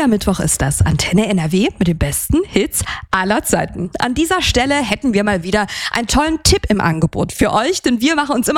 Mittwoch ist das. Antenne NRW mit den besten Hits aller Zeiten. An dieser Stelle hätten wir mal wieder einen tollen Tipp im Angebot für euch, denn wir machen uns immer